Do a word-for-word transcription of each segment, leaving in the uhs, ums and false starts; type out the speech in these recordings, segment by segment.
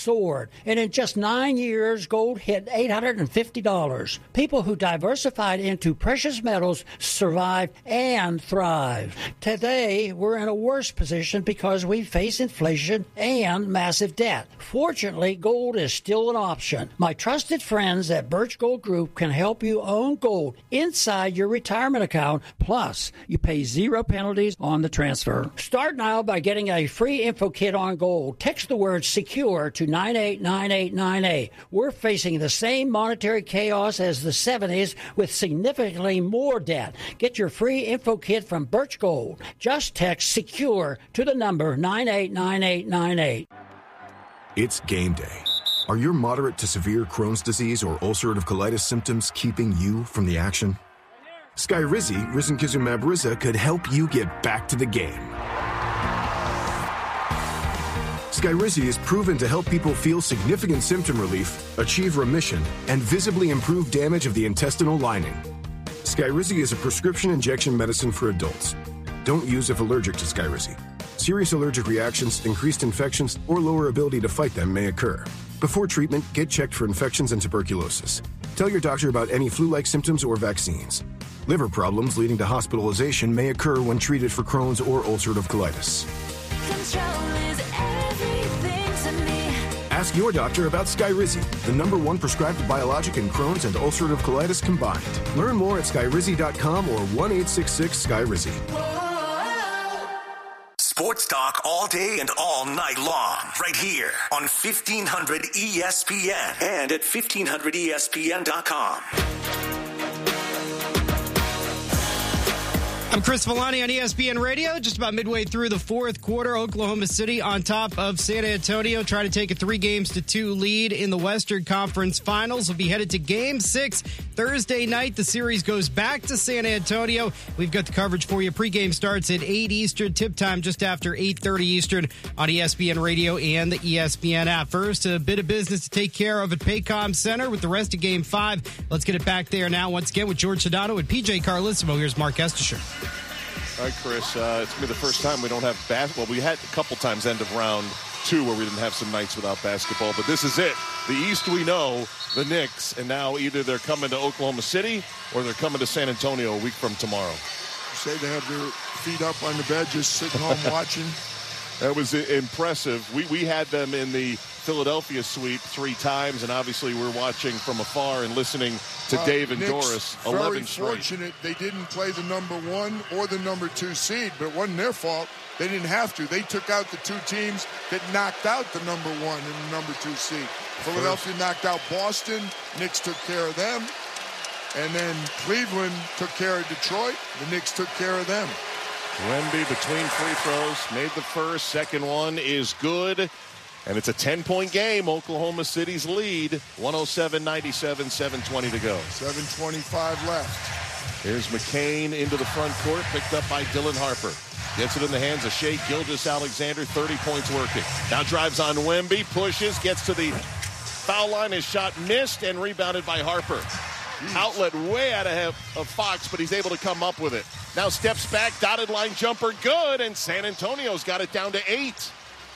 soared, and in just nine years, gold hit eight hundred fifty dollars. People who diversified into precious metals survived and thrived. Today, we're in a worse position because we face inflation and massive debt. Fortunately, gold is still an option. My trusted friends at Birch Gold Group can help you own gold inside your retirement account. Plus, you pay zero penalties on the transfer. Start now by getting a free info kit on gold. Text the word SECURE to nine eight nine eight nine eight. We're facing the same monetary chaos as the seventies with significantly more debt. Get your free info kit from Birch Gold. Just text SECURE to the number nine eight nine eight nine eight. It's game day. Are your moderate to severe Crohn's disease or ulcerative colitis symptoms keeping you from the action? Skyrizi, risankizumab Riza, could help you get back to the game. Skyrizi is proven to help people feel significant symptom relief, achieve remission, and visibly improve damage of the intestinal lining. Skyrizi is a prescription injection medicine for adults. Don't use if allergic to Skyrizi. Serious allergic reactions, increased infections, or lower ability to fight them may occur. Before treatment, get checked for infections and tuberculosis. Tell your doctor about any flu-like symptoms or vaccines. Liver problems leading to hospitalization may occur when treated for Crohn's or ulcerative colitis. Control is everything to me. Ask your doctor about Skyrizi, the number one prescribed biologic in Crohn's and ulcerative colitis combined. Learn more at skyrizi dot com or one eight six six Skyrizi. Sports talk all day and all night long, right here on fifteen hundred E S P N and at fifteen hundred E S P N dot com. I'm Chris Villani on E S P N Radio. Just about midway through the fourth quarter, Oklahoma City on top of San Antonio, trying to take a three games to two lead in the Western Conference Finals. We'll be headed to Game Six Thursday night. The series goes back to San Antonio. We've got the coverage for you. Pregame starts at eight Eastern. Tip time just after eight thirty Eastern on E S P N Radio and the E S P N app. First, a bit of business to take care of at Paycom Center with the rest of Game Five. Let's get it back there now. Once again with George Sedano and P J Carlissimo. Here's Mark Estisher. All right, Chris, uh, it's going to be the first time we don't have basketball. We had a couple times end of round two where we didn't have some nights without basketball, but this is it. The East we know, the Knicks, and now either they're coming to Oklahoma City or they're coming to San Antonio a week from tomorrow. You say they have their feet up on the bed just sitting home watching? That was impressive. We, we had them in the Philadelphia suite three times, and obviously we're watching from afar and listening to uh, Dave and Knicks Doris. eleven straight. Very fortunate they didn't play the number one or the number two seed, but it wasn't their fault. They didn't have to. They took out the two teams that knocked out the number one and the number two seed. Philadelphia knocked out Boston. Knicks took care of them. And then Cleveland took care of Detroit. The Knicks took care of them. Wemby between free throws, made the first. Second one is good. And it's a ten-point game. Oklahoma City's lead, one oh seven ninety-seven, seven twenty to go. seven twenty-five left. Here's McCain into the front court, picked up by Dylan Harper. Gets it in the hands of Shai Gilgeous-Alexander, thirty points working. Now drives on Wemby, pushes, gets to the foul line. His shot missed and rebounded by Harper. Jeez. Outlet way out of, of Fox, but he's able to come up with it. Now steps back, dotted line jumper, good, and San Antonio's got it down to eight.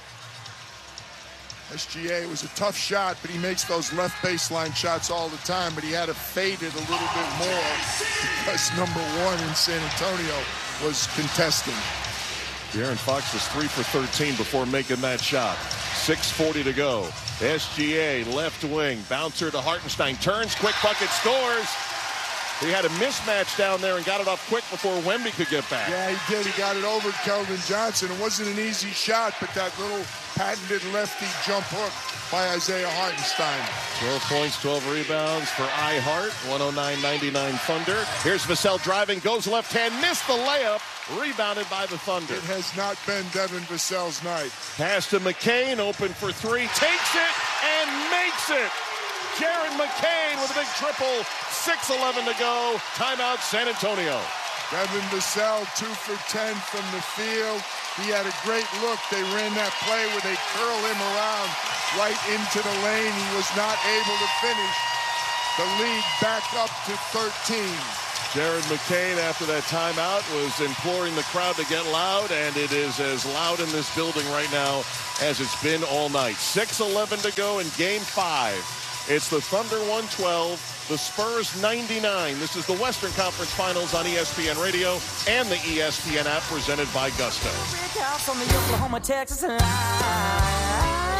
S G A was a tough shot, but he makes those left baseline shots all the time, but he had to fade it a little bit more because number one in San Antonio was contesting. De'Aaron Fox was three for thirteen before making that shot. six forty to go. S G A left wing, bouncer to Hartenstein, turns, quick bucket, scores. He had a mismatch down there and got it off quick before Wemby could get back. Yeah, he did. He got it over to Keldon Johnson. It wasn't an easy shot, but that little patented lefty jump hook by Isaiah Hartenstein. twelve points, twelve rebounds for I Hart. one oh nine ninety-nine Thunder. Here's Vassell driving, goes left hand, missed the layup. Rebounded by the Thunder. It has not been Devin Vassell's night. Pass to McCain, open for three, takes it and makes it. Jared McCain with a big triple. six eleven to go. Timeout, San Antonio. Devin Vassell, two for ten from the field. He had a great look. They ran that play where they curl him around right into the lane. He was not able to finish. The lead back up to thirteen. Jared McCain, after that timeout, was imploring the crowd to get loud, and it is as loud in this building right now as it's been all night. six eleven to go in Game five. It's the Thunder one twelve, the Spurs ninety-nine. This is the Western Conference Finals on E S P N Radio and the E S P N app presented by Gusto. From the Oklahoma, Texas line.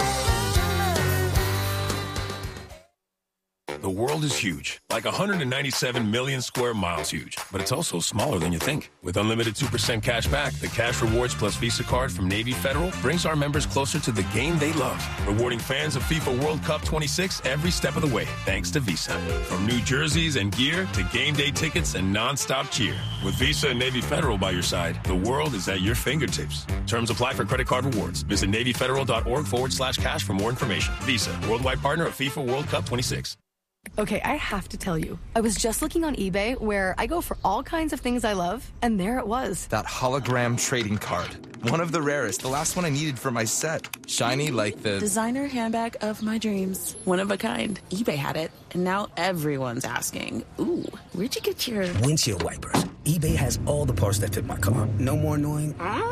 The world is huge, like one hundred ninety-seven million square miles huge, but it's also smaller than you think. With unlimited two percent cash back, the Cash Rewards Plus Visa card from Navy Federal brings our members closer to the game they love, rewarding fans of FIFA World Cup twenty-six every step of the way, thanks to Visa. From new jerseys and gear to game day tickets and nonstop cheer. With Visa and Navy Federal by your side, the world is at your fingertips. Terms apply for credit card rewards. Visit NavyFederal.org forward slash cash for more information. Visa, worldwide partner of FIFA World Cup twenty-six. Okay, I have to tell you, I was just looking on eBay where I go for all kinds of things I love, and there it was. That hologram trading card. One of the rarest, the last one I needed for my set. Shiny like the... designer handbag of my dreams. One of a kind. eBay had it, and now everyone's asking, ooh, where'd you get your... windshield wipers. eBay has all the parts that fit my car. No more annoying,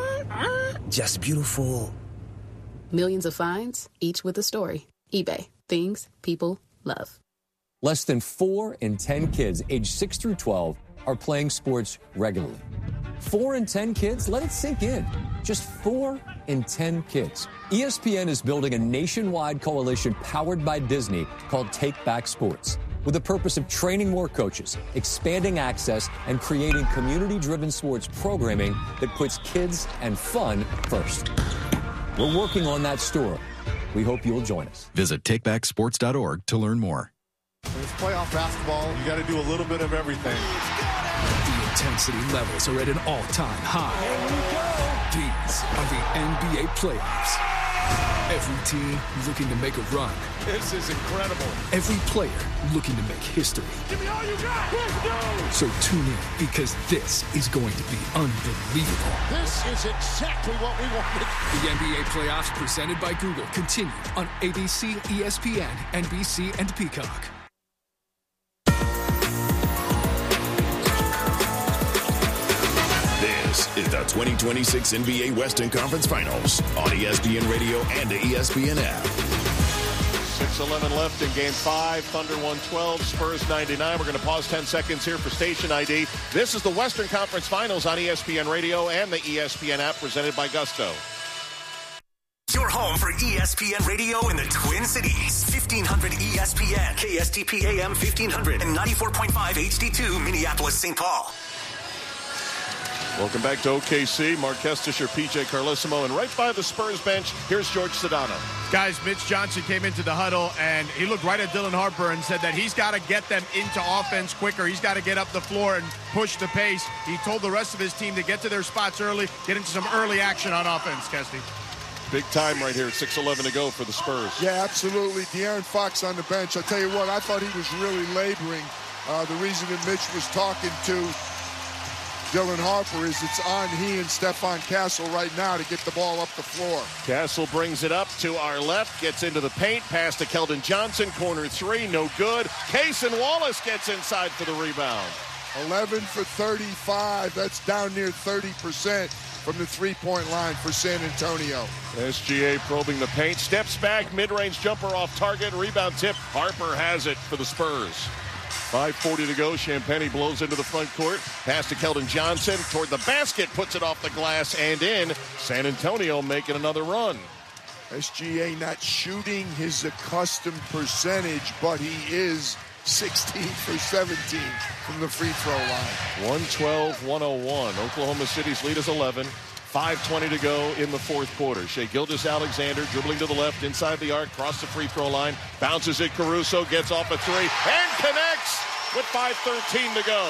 just beautiful. Millions of finds, each with a story. eBay. Things people love. Less than four in ten kids aged six through twelve are playing sports regularly. Four in ten kids? Let it sink in. Just four in ten kids. E S P N is building a nationwide coalition powered by Disney called Take Back Sports, with the purpose of training more coaches, expanding access, and creating community-driven sports programming that puts kids and fun first. We're working on that story. We hope you'll join us. Visit take back sports dot org to learn more. When it's playoff basketball, you got to do a little bit of everything. The intensity levels are at an all-time high. These are the N B A playoffs. Every team looking to make a run. This is incredible. Every player looking to make history. Give me all you got. Let's go. So tune in, because this is going to be unbelievable. This is exactly what we wanted. The N B A playoffs presented by Google continue on A B C, E S P N, N B C, and Peacock. This is the twenty twenty-six N B A Western Conference Finals on E S P N Radio and the E S P N app. six eleven left in Game five. Thunder one twelve, Spurs ninety-nine. We're going to pause ten seconds here for station I D. This is the Western Conference Finals on E S P N Radio and the E S P N app presented by Gusto. Your home for E S P N Radio in the Twin Cities. fifteen hundred E S P N, K S T P A M fifteen hundred, and ninety-four point five H D two, Minneapolis, Saint Paul. Welcome back to O K C. Mark Kestisher, P J Carlissimo, and right by the Spurs bench, here's George Sedano. Guys, Mitch Johnson came into the huddle, and he looked right at Dylan Harper and said that he's got to get them into offense quicker. He's got to get up the floor and push the pace. He told the rest of his team to get to their spots early, get into some early action on offense, Kesty. Big time right here, six eleven to go for the Spurs. Yeah, absolutely. De'Aaron Fox on the bench. I'll tell you what, I thought he was really laboring. Uh, the reason that Mitch was talking to Dylan Harper is it's on he and Stephon Castle right now to get the ball up the floor. Castle brings it up to our left, gets into the paint, pass to Keldon Johnson, corner three, no good. Cason Wallace gets inside for the rebound. eleven for thirty-five, that's down near thirty percent from the three-point line for San Antonio. S G A probing the paint, steps back, mid-range jumper off target, rebound tip. Harper has it for the Spurs. five forty to go. Champagny blows into the front court. Pass to Keldon Johnson. Toward the basket. Puts it off the glass and in. San Antonio making another run. S G A not shooting his accustomed percentage, but he is sixteen for seventeen from the free throw line. one twelve one oh one. Oklahoma City's lead is eleven. five twenty to go in the fourth quarter. Shai Gilgeous-Alexander dribbling to the left inside the arc, across the free throw line, bounces it. Caruso gets off a three and connects with five thirteen to go.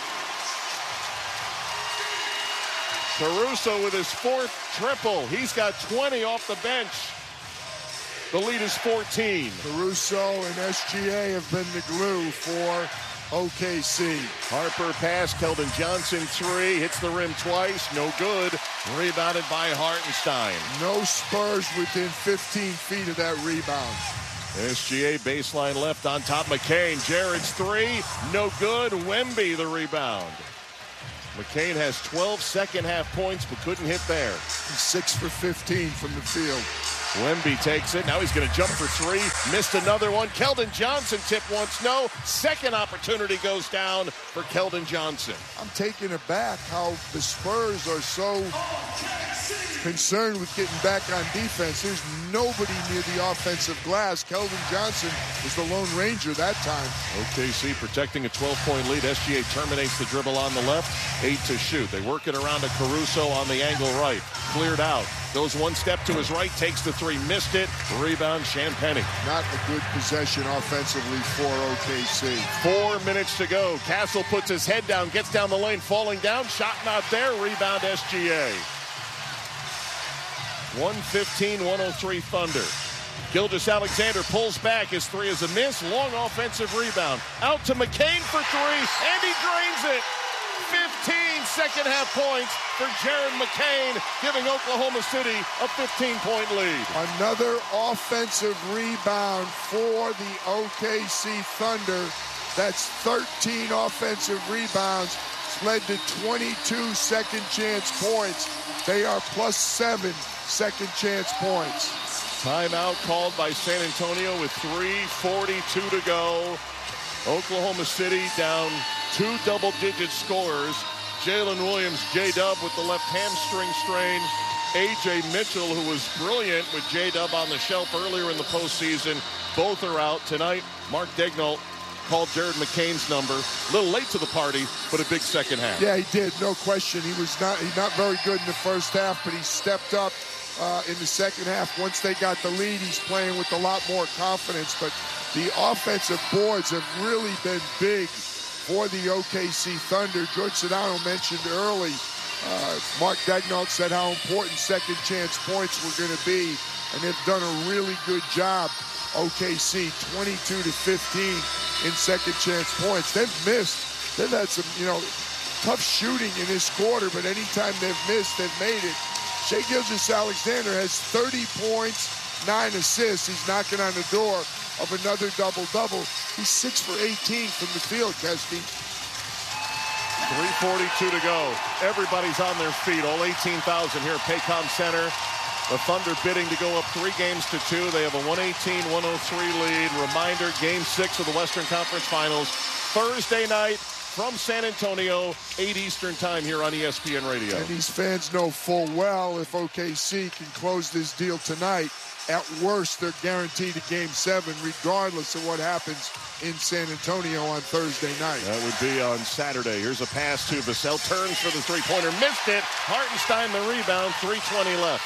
Caruso with his fourth triple. He's got twenty off the bench. The lead is fourteen. Caruso and S G A have been the glue for O K C. Harper pass, Keldon Johnson three, hits the rim twice, no good. Rebounded by Hartenstein. No Spurs within fifteen feet of that rebound. S G A baseline left on top. McCain. Jared's three. No good. Wemby the rebound. McCain has twelve second half points, but couldn't hit there. He's six for fifteen from the field. Wemby takes it. Now he's going to jump for three. Missed another one. Keldon Johnson tip once. No. Second opportunity goes down for Keldon Johnson. I'm taken aback how the Spurs are so concerned with getting back on defense. There's nobody near the offensive glass. Keldon Johnson was the Lone Ranger that time. O K C protecting a twelve-point lead. S G A terminates the dribble on the left. Eight to shoot. They work it around to Caruso on the angle right. Cleared out. Goes one step to his right. Takes the three. Missed it. Rebound Champagnie. Not a good possession offensively for O K C. Four minutes to go. Castle puts his head down. Gets down the lane. Falling down. Shot not there. Rebound S G A. one fifteen one oh three Thunder. Gilgeous-Alexander pulls back. His three is a miss. Long offensive rebound. Out to McCain for three, and he drains it. fifteen second half points for Jared McCain, giving Oklahoma City a fifteen-point lead. Another offensive rebound for the O K C Thunder. That's thirteen offensive rebounds. It's led to twenty-two second chance points. They are plus seven second chance points. Timeout called by San Antonio with three forty-two to go. Oklahoma City down two double-digit scorers. Jalen Williams, J-Dub with the left hamstring strain. A J Mitchell, who was brilliant with J-Dub on the shelf earlier in the postseason. Both are out tonight. Mark Daigneault called Jared McCain's number. A little late to the party, but a big second half. Yeah, he did, no question. He was not, he's not very good in the first half, but he stepped up uh, in the second half. Once they got the lead, he's playing with a lot more confidence. But the offensive boards have really been big for the O K C Thunder. George Sedano mentioned early, uh, Mark Daigneault said how important second chance points were going to be, and they've done a really good job. O K C twenty-two to fifteen in second chance points. They've missed. They've had some, you know, tough shooting in this quarter, but anytime they've missed, they've made it. Shai Gilgeous-Alexander has thirty points, nine assists. He's knocking on the door of another double-double. He's six for eighteen from the field, Kesty. three forty-two to go. Everybody's on their feet, all eighteen thousand here at Paycom Center. The Thunder bidding to go up three games to two. They have a one eighteen one oh three lead. Reminder, game six of the Western Conference Finals, Thursday night from San Antonio, eight Eastern time here on E S P N Radio. And these fans know full well if O K C can close this deal tonight, at worst, they're guaranteed a game seven, regardless of what happens in San Antonio on Thursday night. That would be on Saturday. Here's a pass to Vassell. Turns for the three-pointer. Missed it. Hartenstein the rebound. three twenty left.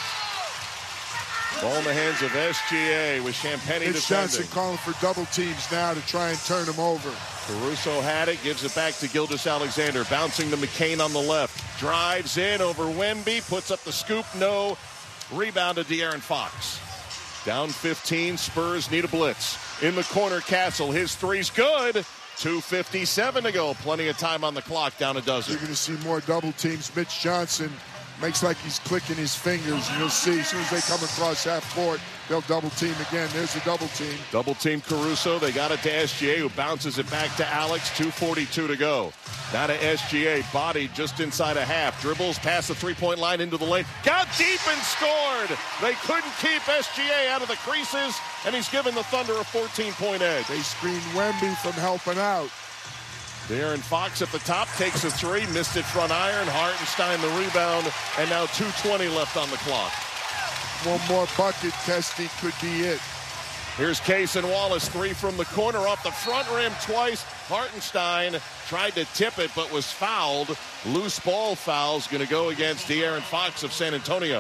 Ball in the hands of S G A with Champagnie Mitch defending. Johnson calling for double teams now to try and turn him over. Caruso had it, gives it back to Gilgeous-Alexander, bouncing to McCain on the left. Drives in over Wemby, puts up the scoop, no. Rebound to De'Aaron Fox. Down fifteen, Spurs need a blitz. In the corner, Castle, his three's good. two fifty-seven to go, plenty of time on the clock, down a dozen. You're going to see more double teams. Mitch Johnson makes like he's clicking his fingers, and you'll see as soon as they come across half court, they'll double team again. There's a double team. Double team Caruso. They got it to S G A, who bounces it back to Alex. two forty-two to go. Now to S G A, bodied just inside a half. Dribbles past the three-point line into the lane. Got deep and scored. They couldn't keep S G A out of the creases, and he's given the Thunder a fourteen-point edge. They screened Wemby from helping out. De'Aaron Fox at the top takes a three, missed it front iron. Hartenstein the rebound, and now two twenty left on the clock. One more bucket, Kesty, could be it. Here's Cason Wallace, three from the corner off the front rim twice. Hartenstein tried to tip it, but was fouled. Loose ball foul's going to go against De'Aaron Fox of San Antonio.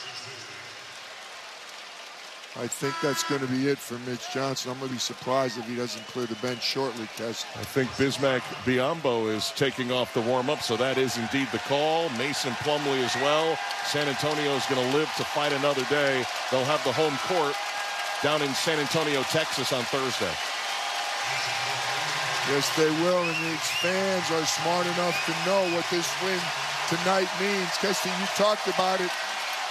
I think that's going to be it for Mitch Johnson. I'm going to be surprised if he doesn't clear the bench shortly, Kes. I think Bismack Biyombo is taking off the warm-up, so that is indeed the call. Mason Plumlee as well. San Antonio is going to live to fight another day. They'll have the home court down in San Antonio, Texas on Thursday. Yes, they will, and the fans are smart enough to know what this win tonight means. Kesty, you talked about it.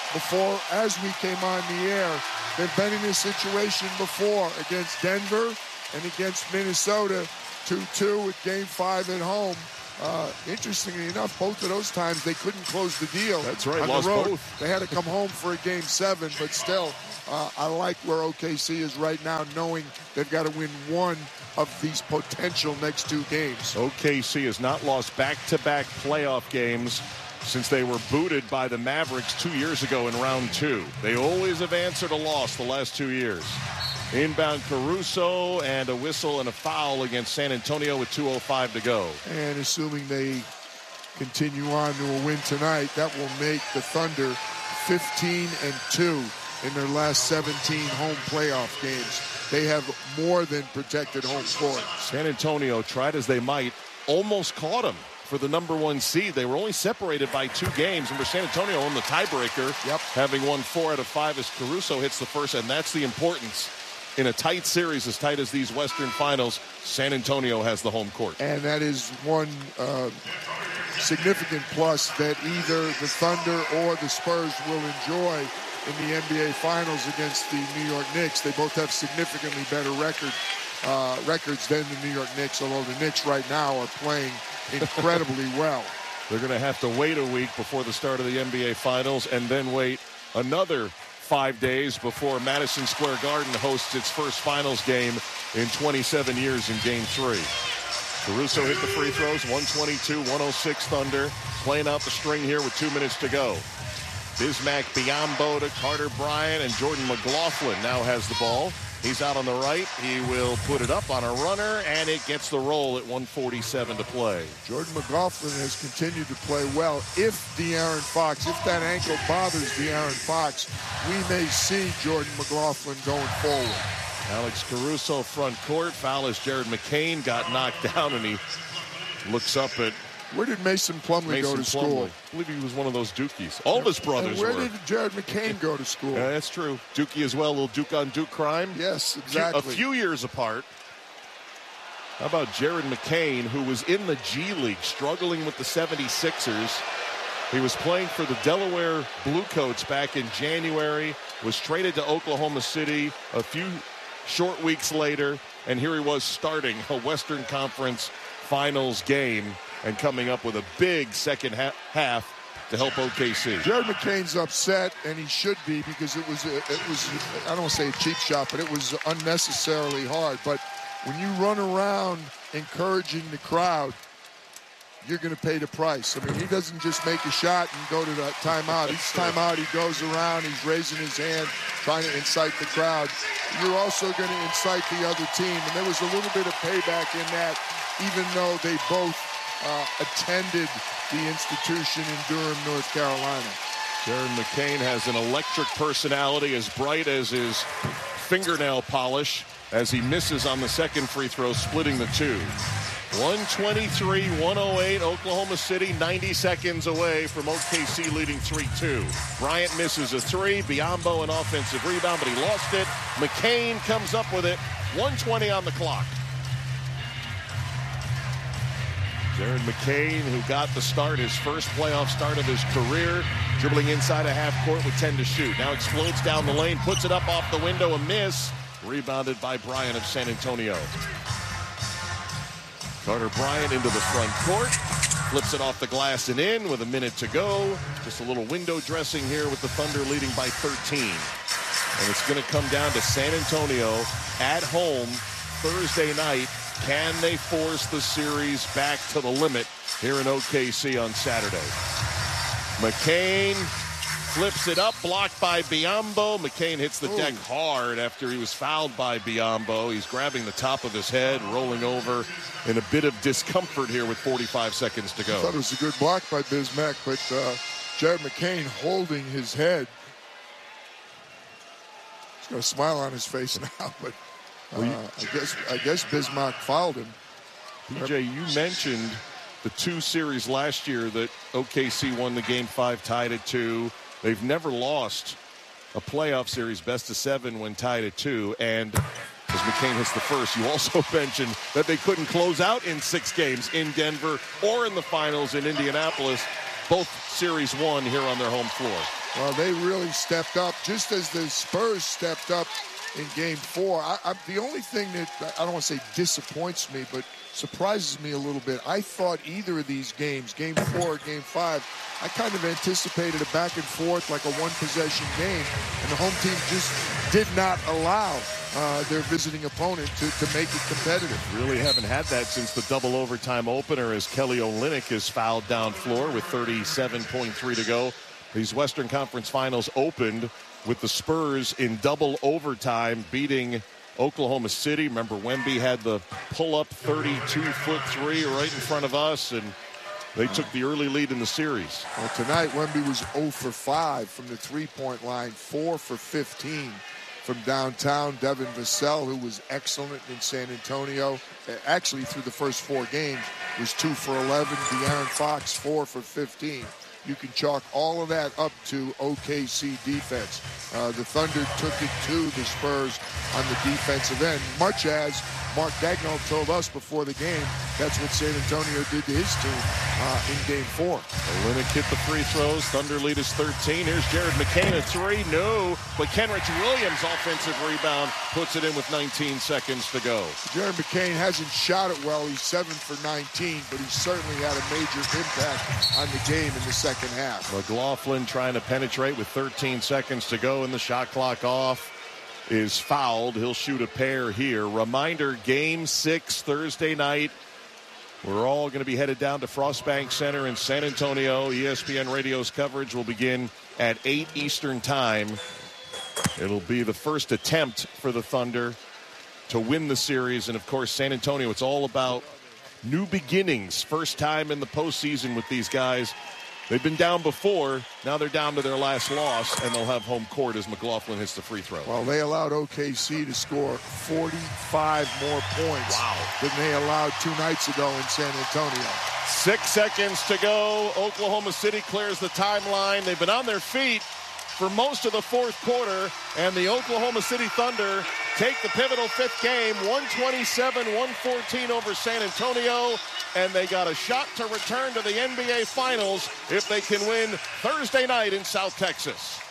before, as we came on the air, they've been in this situation before against Denver and against Minnesota, two two with game five at home. Uh, interestingly enough, both of those times they couldn't close the deal. That's right, on lost the road. both. They had to come home for a game seven, but still, uh, I like where O K C is right now, knowing they've got to win one of these potential next two games. O K C has not lost back-to-back playoff games since they were booted by the Mavericks two years ago in round two. They always have answered a loss the last two years. Inbound Caruso and a whistle and a foul against San Antonio with two oh five to go. And assuming they continue on to a win tonight, that will make the Thunder fifteen and two in their last seventeen home playoff games. They have more than protected home court. San Antonio, tried as they might, almost caught them for the number one seed. They were only separated by two games. Remember, San Antonio on the tiebreaker, yep. having won four out of five as Caruso hits the first, and that's the importance. In a tight series, as tight as these Western Finals, San Antonio has the home court. And that is one uh, significant plus that either the Thunder or the Spurs will enjoy in the N B A Finals against the New York Knicks. They both have significantly better record uh, records than the New York Knicks, although the Knicks right now are playing incredibly well. They're going to have to wait a week before the start of the N B A Finals and then wait another five days before Madison Square Garden hosts its first finals game in twenty-seven years in game three. Caruso hit the free throws, one twenty-two one oh six Thunder, playing out the string here with two minutes to go. Bismack Biyombo to Carter Bryant, and Jordan McLaughlin now has the ball. He's out on the right. He will put it up on a runner, and it gets the roll at one forty-seven to play. Jordan McLaughlin has continued to play well. If De'Aaron Fox, if that ankle bothers De'Aaron Fox, we may see Jordan McLaughlin going forward. Alex Caruso front court. Foul as Jared McCain got knocked down, and he looks up at Where did Mason Plumlee Mason go to school? Plumlee. I believe he was one of those Dukies. All of his brothers and where were. did Jared McCain go to school? Yeah, that's true. Dookie as well, a little Duke on Duke crime. Yes, exactly. A few years apart. How about Jared McCain, who was in the G League, struggling with the seventy-sixers. He was playing for the Delaware Bluecoats back in January, was traded to Oklahoma City a few short weeks later, and here he was starting a Western Conference Finals game and coming up with a big second ha- half to help O K C. Jared McCain's upset, and he should be, because it was, a, it was I don't want to say a cheap shot, but it was unnecessarily hard. But when you run around encouraging the crowd, you're going to pay the price. I mean, he doesn't just make a shot and go to the timeout. Each timeout he goes around, he's raising his hand, trying to incite the crowd. You're also going to incite the other team. And there was a little bit of payback in that, even though they both uh, attended the institution in Durham, North Carolina. Jared McCain has an electric personality, as bright as his fingernail polish, as he misses on the second free throw, splitting the two. one twenty-three one oh eight, Oklahoma City, ninety seconds away from O K C leading three two. Bryant misses a three. Biyombo an offensive rebound, but he lost it. McCain comes up with it. one twenty on the clock. Jared McCain, who got the start, his first playoff start of his career, dribbling inside a half court with ten to shoot. Now explodes down the lane, puts it up off the window, a miss. Rebounded by Bryant of San Antonio. Carter Bryant into the front court, flips it off the glass and in with a minute to go. Just a little window dressing here with the Thunder leading by thirteen. And it's going to come down to San Antonio at home Thursday night. Can they force the series back to the limit here in O K C on Saturday? McCain flips it up, blocked by Biyombo. McCain hits the Ooh. deck hard after he was fouled by Biyombo. He's grabbing the top of his head, rolling over in a bit of discomfort here with forty-five seconds to go. I thought it was a good block by Bismack, but uh, Jared McCain holding his head. He's got a smile on his face now, but uh, I guess I guess Bismack fouled him. P J, you mentioned the two series last year that O K C won the game five, tied at two. They've never lost a playoff series best of seven when tied at two. And as McCain hits the first, you also mentioned that they couldn't close out in six games in Denver or in the finals in Indianapolis. Both series won here on their home floor. Well, they really stepped up, just as the Spurs stepped up in game four. I, I, the only thing that, I don't want to say disappoints me, but surprises me a little bit, I thought either of these games, game four or game five, I kind of anticipated a back and forth, like a one-possession game, and the home team just did not allow uh, their visiting opponent to, to make it competitive. Really haven't had that since the double overtime opener, as Kelly Olynyk is fouled down floor with thirty-seven point three to go. These Western Conference Finals opened with the Spurs in double overtime beating Oklahoma City. Remember, Wemby had the pull-up thirty-two foot three right in front of us, and they took the early lead in the series. Well, tonight, Wemby was zero for five from the three-point line, four for fifteen from downtown. Devin Vassell, who was excellent in San Antonio, actually through the first four games, was two for eleven. De'Aaron Fox, four for fifteen. You can chalk all of that up to O K C defense. Uh, the Thunder took it to the Spurs on the defensive end, much as Mark Daigneault told us before the game. That's what San Antonio did to his team uh, in game four. Olynyk hit the free throws. Thunder lead is thirteen. Here's Jared McCain, a three. No, but Kenrich Williams' offensive rebound puts it in with nineteen seconds to go. Jared McCain hasn't shot it well. He's seven for nineteen, but he certainly had a major impact on the game in the second half. McLaughlin trying to penetrate with thirteen seconds to go, and the shot clock off. Is fouled. He'll shoot a pair here. Reminder, game six Thursday night. We're all going to be headed down to Frostbank Center in San Antonio. E S P N Radio's coverage will begin at eight Eastern time. It'll be the first attempt for the Thunder to win the series. And, of course, San Antonio, it's all about new beginnings. First time in the postseason with these guys. They've been down before. Now they're down to their last loss, and they'll have home court as McLaughlin hits the free throw. Well, they allowed O K C to score forty-five more points wow. than they allowed two nights ago in San Antonio. Six seconds to go. Oklahoma City clears the timeline. They've been on their feet for most of the fourth quarter, and the Oklahoma City Thunder take the pivotal fifth game, one twenty-seven one fourteen over San Antonio. And they got a shot to return to the N B A Finals if they can win Thursday night in South Texas.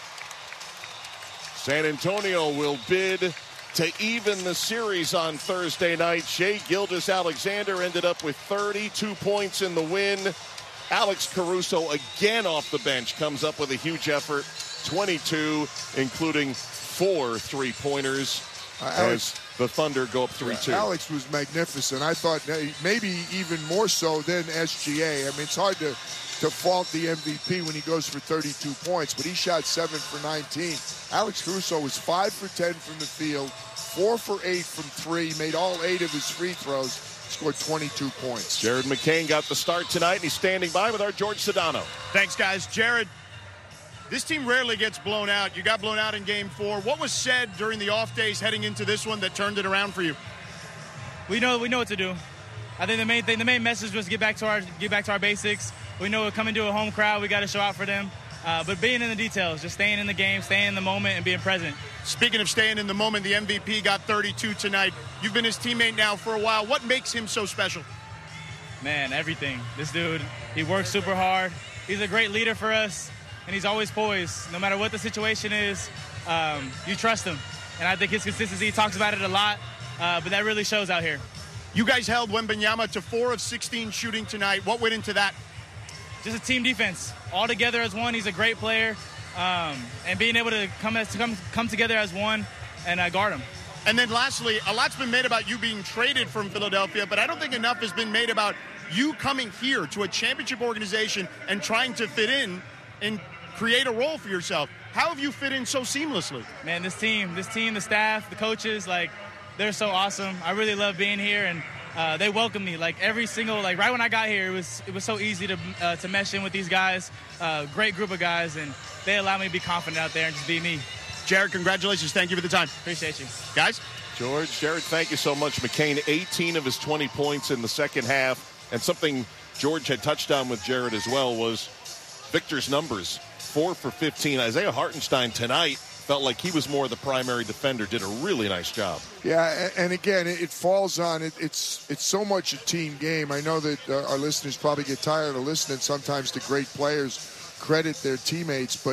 San Antonio will bid to even the series on Thursday night. Shai Gilgeous-Alexander ended up with thirty-two points in the win. Alex Caruso, again off the bench, comes up with a huge effort, twenty-two, including four three-pointers. Uh, Alex, as the Thunder go up three two. Alex was magnificent. I thought maybe even more so than S G A. I mean, it's hard to, to fault the M V P when he goes for thirty-two points, but he shot seven for nineteen. Alex Caruso was five for ten from the field, four for eight from three, made all eight of his free throws, scored twenty-two points. Jared McCain got the start tonight, and he's standing by with our George Sedano. Thanks, guys. Jared, this team rarely gets blown out. You got blown out in game four. What was said during the off days heading into this one that turned it around for you? We know we know what to do. I think the main thing, the main message was get back to our get back to our basics. We know we're coming to a home crowd. We got to show out for them. Uh, but being in the details, just staying in the game, staying in the moment, and being present. Speaking of staying in the moment, the M V P got thirty-two tonight. You've been his teammate now for a while. What makes him so special? Man, everything. This dude, he works super hard. He's a great leader for us. And he's always poised. No matter what the situation is, um, you trust him. And I think his consistency, he talks about it a lot, uh, but that really shows out here. You guys held Wembanyama to four of sixteen shooting tonight. What went into that? Just a team defense. All together as one. He's a great player. Um, and being able to come, as, come, come together as one and uh, guard him. And then lastly, a lot's been made about you being traded from Philadelphia, but I don't think enough has been made about you coming here to a championship organization and trying to fit in and create a role for yourself. How have you fit in so seamlessly? Man, this team, this team, the staff, the coaches, like, they're so awesome. I really love being here, and uh, they welcome me. Like, every single, like, right when I got here, it was it was so easy to uh, to mesh in with these guys. Uh, great group of guys, and they allow me to be confident out there and just be me. Jared, congratulations. Thank you for the time. Appreciate you. Guys? George, Jared, thank you so much. McCain, eighteen of his twenty points in the second half, and something George had touched on with Jared as well was Victor's numbers. Four for fifteen. Isaiah Hartenstein tonight felt like he was more the primary defender, did a really nice job. Yeah, and again, it falls on, it, it's it's so much a team game. I know that uh, our listeners probably get tired of listening sometimes to great players credit their teammates, but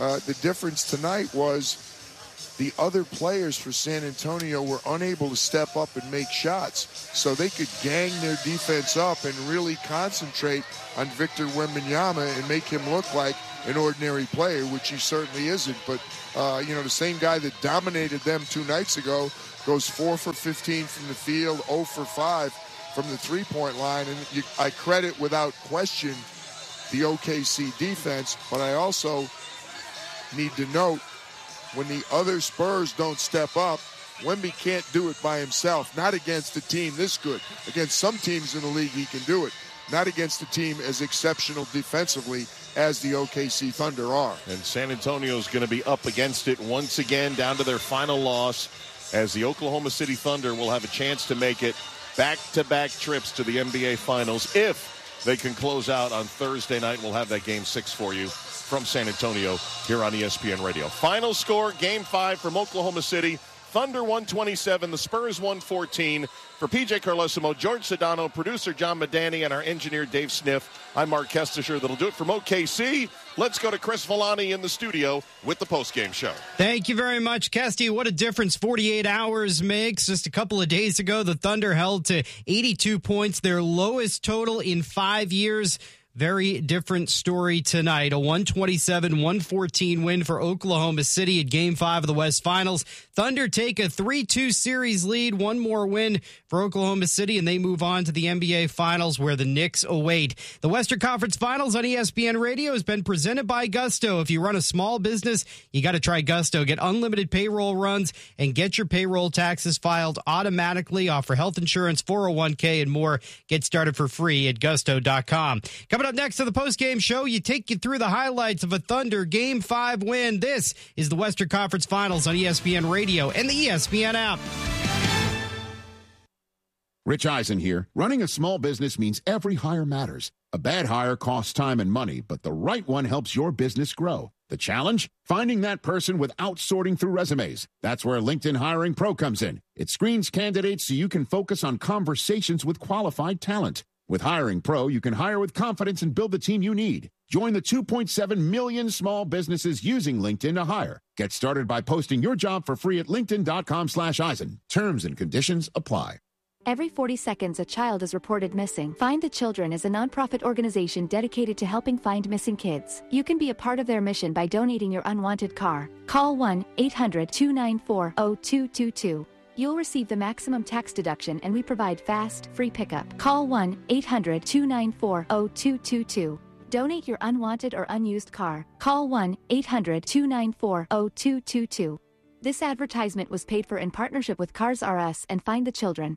Uh, the difference tonight was the other players for San Antonio were unable to step up and make shots, so they could gang their defense up and really concentrate on Victor Wembanyama and make him look like an ordinary player, which he certainly isn't. But, uh, you know, the same guy that dominated them two nights ago goes four for fifteen from the field, zero for five from the three-point line. And you, I credit without question the O K C defense, but I also need to note when the other Spurs don't step up, Wemby can't do it by himself. Not against a team this good. Against some teams in the league, he can do it. Not against a team as exceptional defensively as the O K C Thunder are. And San Antonio's going to be up against it once again, down to their final loss, as the Oklahoma City Thunder will have a chance to make it back-to-back trips to the N B A Finals. If they can close out on Thursday night, we'll have that game six for you from San Antonio here on E S P N Radio. Final score, game five from Oklahoma City. Thunder one twenty-seven, the Spurs one fourteen. For P J Carlesimo, George Sedano, producer John Medani, and our engineer Dave Sniff, I'm Mark Kestisher. That'll do it from O K C. Let's go to Chris Villani in the studio with the postgame show. Thank you very much, Kesty. What a difference forty-eight hours makes. Just a couple of days ago, the Thunder held to eighty-two points, their lowest total in five years. Very different story tonight. A one twenty-seven one fourteen win for Oklahoma City at Game five of the West Finals. Thunder take a three two series lead. One more win for Oklahoma City, and they move on to the N B A Finals where the Knicks await. The Western Conference Finals on E S P N Radio has been presented by Gusto. If you run a small business, you got to try Gusto. Get unlimited payroll runs and get your payroll taxes filed automatically. Offer health insurance, four oh one k, and more. Get started for free at gusto dot com. Coming up next to the postgame show, you take you through the highlights of a Thunder Game five win. This is the Western Conference Finals on E S P N Radio and the E S P N app. Rich Eisen here. Running a small business means every hire matters. A bad hire costs time and money, but the right one helps your business grow. The challenge? Finding that person without sorting through resumes. That's where LinkedIn Hiring Pro comes in. It screens candidates so you can focus on conversations with qualified talent. With Hiring Pro, you can hire with confidence and build the team you need. Join the two point seven million small businesses using LinkedIn to hire. Get started by posting your job for free at linkedin dot com slash Eisen. Terms and conditions apply. Every forty seconds, a child is reported missing. Find the Children is a nonprofit organization dedicated to helping find missing kids. You can be a part of their mission by donating your unwanted car. Call one eight hundred two nine four oh two two two. You'll receive the maximum tax deduction, and we provide fast, free pickup. Call one eight hundred two nine four oh two two two. Donate your unwanted or unused car. Call one eight hundred two nine four oh two two two. This advertisement was paid for in partnership with Cars R Us and Find the Children.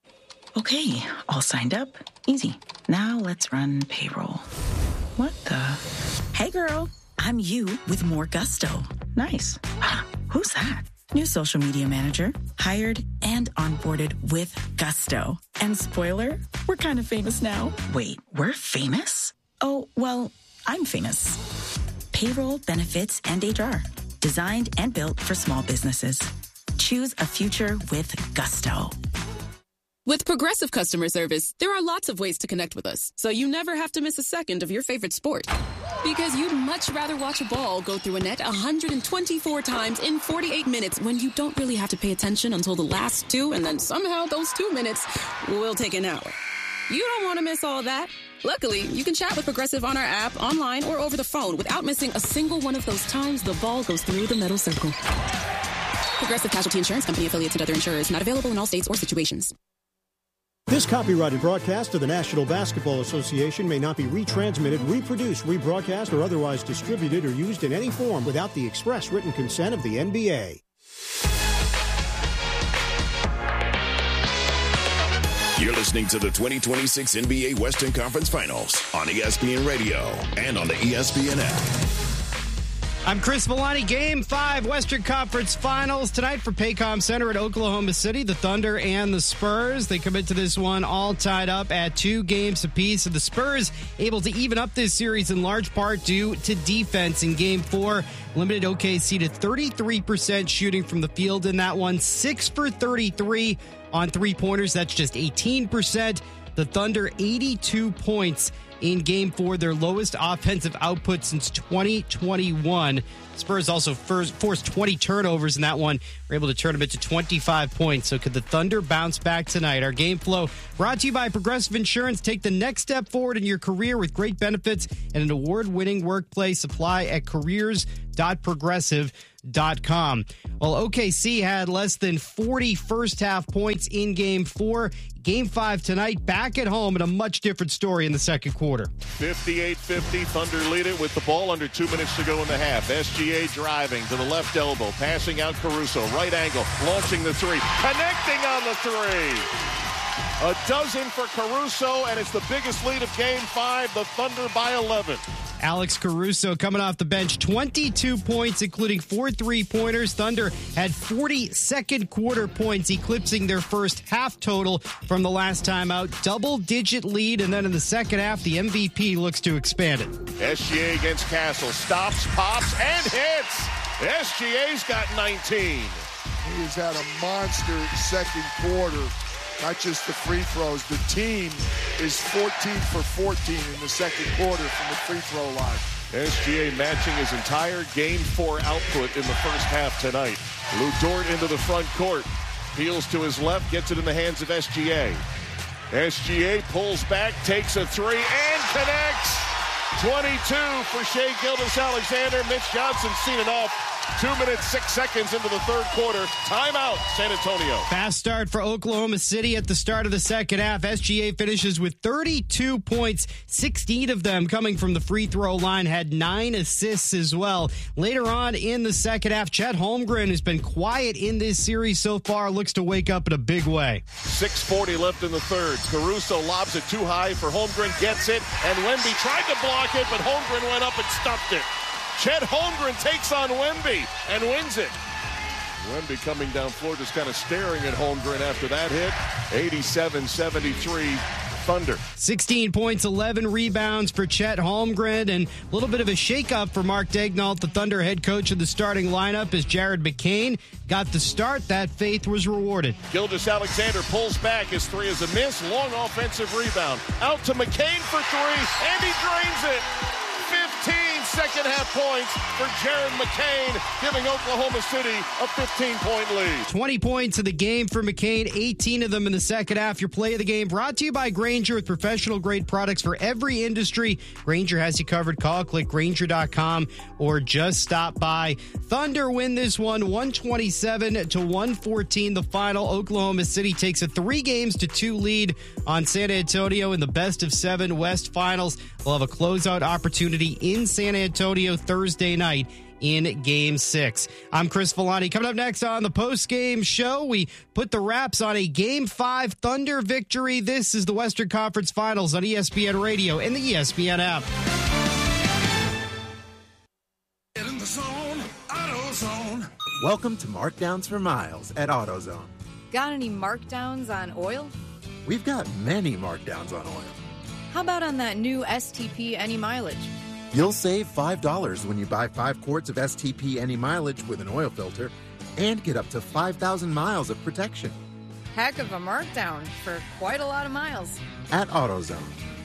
Okay, all signed up. Easy. Now let's run payroll. What the? Hey girl, I'm you with more Gusto. Nice. Who's that? New social media manager, hired and onboarded with Gusto. And spoiler, we're kind of famous now. Wait, we're famous? Oh, well, I'm famous. Payroll, benefits, and H R. Designed and built for small businesses. Choose a future with Gusto. With Progressive Customer Service, there are lots of ways to connect with us, so you never have to miss a second of your favorite sport. Because you'd much rather watch a ball go through a net one hundred twenty-four times in forty-eight minutes when you don't really have to pay attention until the last two, and then somehow those two minutes will take an hour. You don't want to miss all that. Luckily, you can chat with Progressive on our app, online, or over the phone without missing a single one of those times the ball goes through the metal circle. Progressive Casualty Insurance Company, affiliates, and other insurers. Not available in all states or situations. This copyrighted broadcast of the National Basketball Association may not be retransmitted, reproduced, rebroadcast, or otherwise distributed or used in any form without the express written consent of the N B A. You're listening to the twenty twenty-six N B A Western Conference Finals on E S P N Radio and on the E S P N app. I'm Chris Villani. Game five Western Conference Finals tonight for Paycom Center at Oklahoma City. The Thunder and the Spurs. They commit to this one all tied up at two games apiece. And the Spurs able to even up this series in large part due to defense in game four. Limited O K C to thirty-three percent shooting from the field in that one. six for thirty-three on three-pointers. That's just eighteen percent. The Thunder, eighty-two points in game four, their lowest offensive output since twenty twenty-one. Spurs also first forced twenty turnovers in that one. Were able to turn them into twenty-five points. So could the Thunder bounce back tonight? Our game flow brought to you by Progressive Insurance. Take the next step forward in your career with great benefits and an award-winning workplace. Apply at careers dot progressive dot com. Well, O K C had less than forty first-half points in game four. Game five tonight, back at home, and a much different story in the second quarter. fifty-eight fifty, Thunder lead it with the ball under two minutes to go in the half. S G A driving to the left elbow, passing out Caruso, right angle, launching the three, connecting on the three. A dozen for Caruso, and it's the biggest lead of game five, the Thunder by eleven. Alex Caruso coming off the bench, twenty-two points, including four three-pointers. Thunder had forty second quarter points, eclipsing their first half total from the last time out. Double-digit lead, and then in the second half, the M V P looks to expand it. S G A against Castle, stops, pops, and hits. S G A's got nineteen. He has had a monster second quarter. Not just the free throws. The team is fourteen for fourteen in the second quarter from the free throw line. S G A matching his entire game four output in the first half tonight. Lou Dort into the front court. Peels to his left, gets it in the hands of S G A. S G A pulls back, takes a three, and connects. twenty-two for Shai Gilgeous-Alexander. Mitch Johnson seen enough. Two minutes, six seconds into the third quarter. Timeout, San Antonio. Fast start for Oklahoma City at the start of the second half. S G A finishes with thirty-two points, sixteen of them coming from the free throw line, had nine assists as well. Later on in the second half, Chet Holmgren, who's been quiet in this series so far, looks to wake up in a big way. six forty left in the third. Caruso lobs it too high for Holmgren, gets it, and Wemby tried to block it, but Holmgren went up and stuffed it. Chet Holmgren takes on Wemby and wins it. Wemby coming down floor, just kind of staring at Holmgren after that hit. eighty-seven seventy-three Thunder. sixteen points, eleven rebounds for Chet Holmgren, and a little bit of a shakeup for Mark Daigneault, the Thunder head coach of the starting lineup, as Jared McCain got the start. That faith was rewarded. Gilgeous-Alexander pulls back. His three is a miss. Long offensive rebound. Out to McCain for three, and he drains it. fifteen second half points for Jared McCain, giving Oklahoma City a fifteen-point lead. twenty points in the game for McCain, eighteen of them in the second half. Your play of the game brought to you by Grainger, with professional-grade products for every industry. Grainger has you covered. Call, click Grainger dot com, or just stop by. Thunder win this one, one twenty-seven to one fourteen. The final, Oklahoma City takes a three games to two lead on San Antonio in the best of seven West Finals. They'll have a closeout opportunity in San Antonio Thursday night in Game six. I'm Chris Villani. Coming up next on the post-game show, we put the wraps on a Game five Thunder victory. This is the Western Conference Finals on E S P N Radio and the E S P N app. Get in the zone, AutoZone. Welcome to Markdowns for Miles at AutoZone. Got any markdowns on oil? We've got many markdowns on oil. How about on that new S T P Any Mileage? You'll save five dollars when you buy five quarts of S T P Any Mileage with an oil filter and get up to five thousand miles of protection. Heck of a markdown for quite a lot of miles. At AutoZone.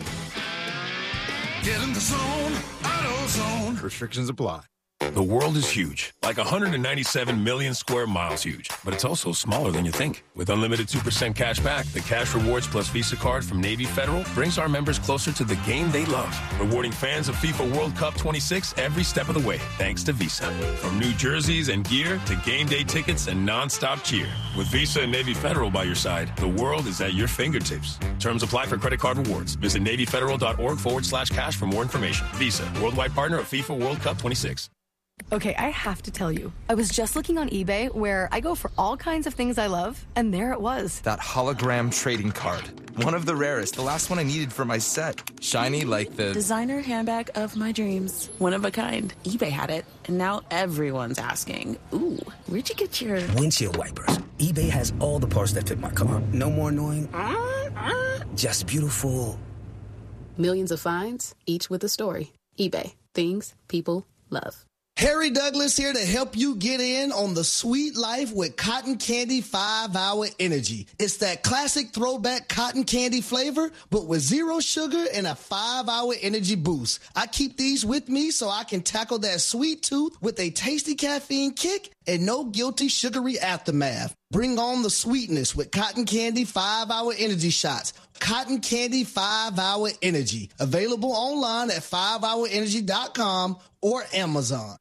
Get in the zone, AutoZone. Restrictions apply. The world is huge, like one hundred ninety-seven million square miles huge. But it's also smaller than you think. With unlimited two percent cash back, the Cash Rewards Plus Visa card from Navy Federal brings our members closer to the game they love. Rewarding fans of FIFA World Cup twenty-six every step of the way, thanks to Visa. From new jerseys and gear to game day tickets and nonstop cheer. With Visa and Navy Federal by your side, the world is at your fingertips. Terms apply for credit card rewards. Visit NavyFederal.org forward slash cash for more information. Visa, worldwide partner of FIFA World Cup twenty-six. Okay, I have to tell you, I was just looking on eBay, where I go for all kinds of things I love, and there it was. That hologram trading card. One of the rarest. The last one I needed for my set. Shiny like the... designer handbag of my dreams. One of a kind. eBay had it, and now everyone's asking, ooh, where'd you get your... windshield wipers. eBay has all the parts that fit my car. No more annoying... just beautiful. Millions of finds, each with a story. eBay. Things people love. Harry Douglas here to help you get in on the sweet life with Cotton Candy five hour Energy. It's that classic throwback cotton candy flavor, but with zero sugar and a five hour energy boost. I keep these with me so I can tackle that sweet tooth with a tasty caffeine kick and no guilty sugary aftermath. Bring on the sweetness with Cotton Candy five hour Energy shots. Cotton Candy five hour Energy. Available online at five hour energy dot com or Amazon.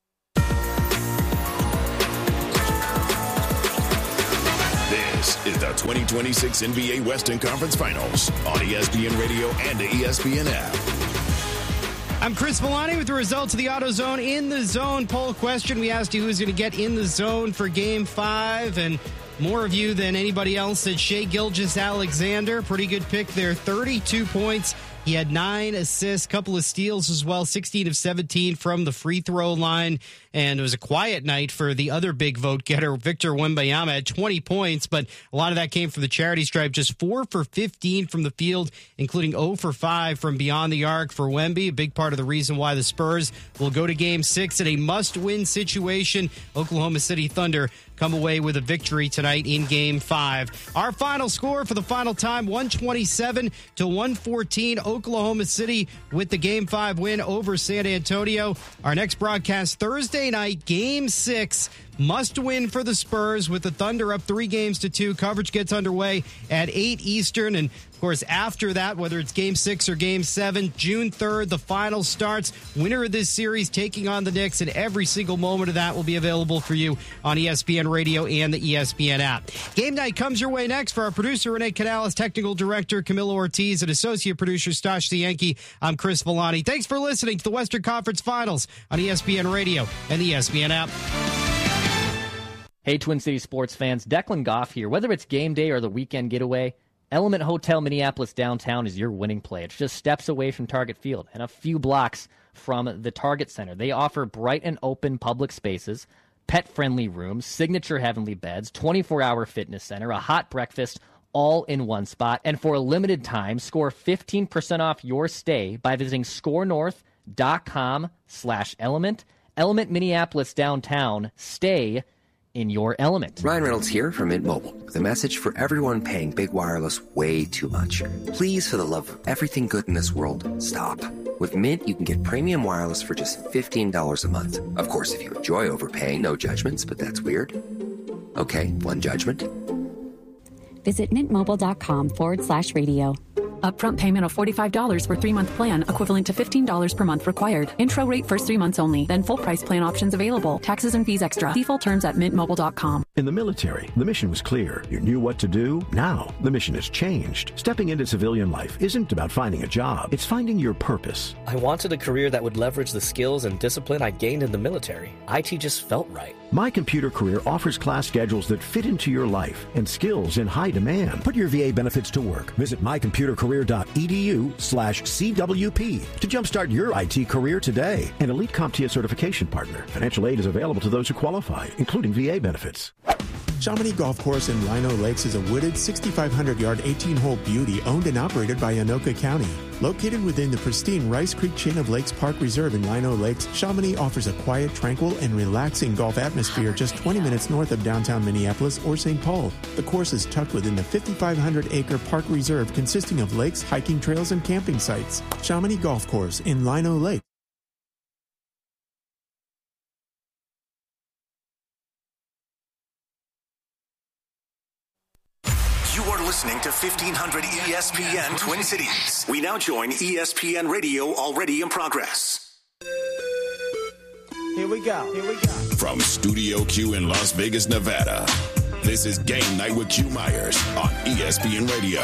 This is the twenty twenty-six N B A Western Conference Finals on E S P N Radio and the E S P N app. I'm Chris Villani with the results of the AutoZone In the Zone poll question. We asked you who's going to get in the zone for Game five, and more of you than anybody else said Shai Gilgeous-Alexander. Pretty good pick there, thirty-two points. He had nine assists, couple of steals as well, sixteen of seventeen from the free throw line. And it was a quiet night for the other big vote getter, Victor Wembanyama, at twenty points, but a lot of that came from the charity stripe. Just four for fifteen from the field, including zero for five from beyond the arc for Wemby. A big part of the reason why the Spurs will go to Game six in a must-win situation. Oklahoma City Thunder come away with a victory tonight in Game five. Our final score for the final time, one twenty-seven to one fourteen. Oklahoma City with the Game five win over San Antonio. Our next broadcast Thursday night, Game six. Must win for the Spurs with the Thunder up three games to two. Coverage gets underway at eight Eastern. And, of course, after that, whether it's Game six or Game seven, June third, the final starts. Winner of this series taking on the Knicks, and every single moment of that will be available for you on E S P N Radio and the E S P N app. Game night comes your way next. For our producer, Renee Canales, technical director, Camilo Ortiz, and associate producer, Stash Yankee, I'm Chris Villani. Thanks for listening to the Western Conference Finals on E S P N Radio and the E S P N app. Hey, Twin City sports fans, Declan Goff here. Whether it's game day or the weekend getaway, Element Hotel Minneapolis downtown is your winning play. It's just steps away from Target Field and a few blocks from the Target Center. They offer bright and open public spaces, pet-friendly rooms, signature heavenly beds, twenty-four hour fitness center, a hot breakfast, all in one spot. And for a limited time, score fifteen percent off your stay by visiting scorenorth.com slash element. Element Minneapolis downtown. Stay in your element. Ryan Reynolds here from Mint Mobile with a message for everyone paying big wireless way too much. Please, for the love of everything good in this world, stop. With Mint, you can get premium wireless for just fifteen dollars a month. Of course, if you enjoy overpaying, no judgments, but that's weird. Okay, one judgment. Visit mintmobile.com forward slash radio. Upfront payment of forty-five dollars for three-month plan, equivalent to fifteen dollars per month required. Intro rate first three months only, then full price plan options available. Taxes and fees extra. See full terms at mint mobile dot com. In the military, the mission was clear. You knew what to do. Now, the mission has changed. Stepping into civilian life isn't about finding a job. It's finding your purpose. I wanted a career that would leverage the skills and discipline I gained in the military. I T just felt right. My Computer Career offers class schedules that fit into your life and skills in high demand. Put your V A benefits to work. Visit mycomputercareer.edu slash CWP to jumpstart your I T career today. An Elite CompTIA certification partner. Financial aid is available to those who qualify, including V A benefits. Chamonix Golf Course in Lino Lakes is a wooded sixty-five hundred yard eighteen hole beauty owned and operated by Anoka County. Located within the pristine Rice Creek Chain of Lakes Park Reserve in Lino Lakes, Chamonix offers a quiet, tranquil, and relaxing golf atmosphere just twenty minutes north of downtown Minneapolis or Saint Paul. The course is tucked within the fifty-five hundred acre park reserve consisting of lakes, hiking trails, and camping sites. Chamonix Golf Course in Lino Lakes. Listening to fifteen hundred E S P N Twin Cities. We now join E S P N Radio already in progress. Here we go. Here we go. From Studio Q in Las Vegas, Nevada, this is Game Night with Q Myers on E S P N Radio.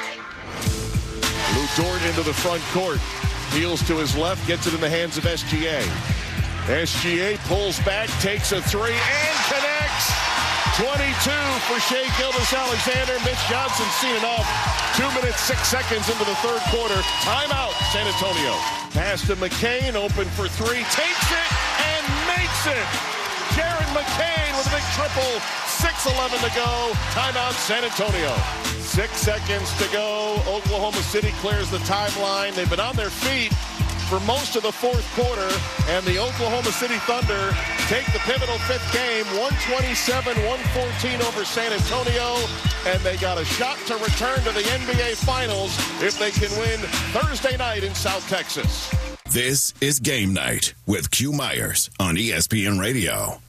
Lou Dort into the front court. Heels to his left, gets it in the hands of S G A. S G A pulls back, takes a three, and connects. twenty-two for Shai Gilgeous-Alexander. Mitch Johnson's seen enough. Two minutes, six seconds into the third quarter. Timeout, San Antonio. Pass to McCain, open for three. Takes it and makes it. Jared McCain with a big triple. six eleven to go. Timeout, San Antonio. Six seconds to go. Oklahoma City clears the timeline. They've been on their feet for most of the fourth quarter, and the Oklahoma City Thunder take the pivotal fifth game, one twenty-seven one fourteen over San Antonio, and they got a shot to return to the N B A Finals if they can win Thursday night in South Texas. This is Game Night with Q Myers on E S P N Radio.